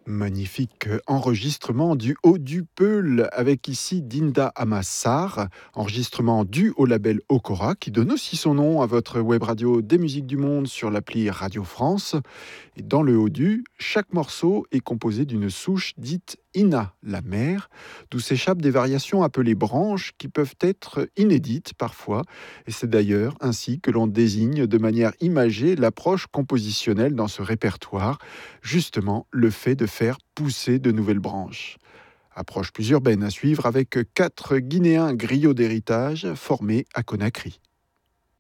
Magnifique enregistrement du Haut du Peul avec ici Dinda Amassar, enregistrement dû au label Okora qui donne aussi son nom à votre web radio des musiques du monde sur l'appli Radio France. Et dans le Haut-Du, chaque morceau est composé d'une souche dite Ina, la mère, d'où s'échappent des variations appelées branches qui peuvent être inédites parfois. Et c'est d'ailleurs ainsi que l'on désigne de manière imagée l'approche compositionnelle dans ce répertoire, justement le fait de faire pousser de nouvelles branches. Approche plus urbaine à suivre avec 4 Guinéens griots d'héritage formés à Conakry.